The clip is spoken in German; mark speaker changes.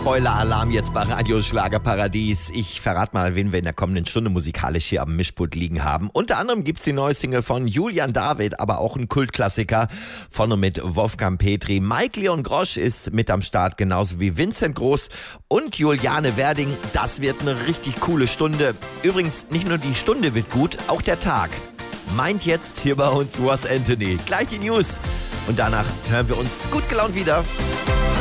Speaker 1: Spoiler-Alarm jetzt bei Radio Schlagerparadies. Ich verrate mal, wen wir in der kommenden Stunde musikalisch hier am Mischpult liegen haben. Unter anderem gibt's die neue Single von Julian David, aber auch ein Kultklassiker von und mit Wolfgang Petri. Mike Leon Grosch ist mit am Start, genauso wie Vincent Groß und Juliane Werding. Das wird eine richtig coole Stunde. Übrigens, nicht nur die Stunde wird gut, auch der Tag. Meint jetzt hier bei uns Was Anthony. Gleich die News und danach hören wir uns gut gelaunt wieder.